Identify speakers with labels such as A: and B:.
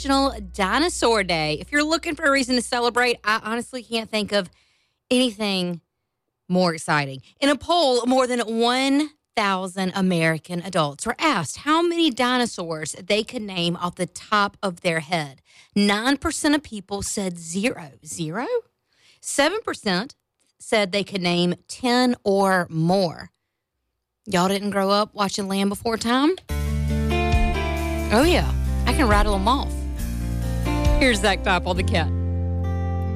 A: National Dinosaur Day. If you're looking for a reason to celebrate, I honestly can't think of anything more exciting. In a poll, more than 1,000 American adults were asked how many dinosaurs they could name off the top of their head. 9% of people said zero. Zero? 7% said they could name 10 or more. Y'all didn't grow up watching Land Before Time? Oh, yeah. I can rattle them off. Here's Zach Top on the Cat.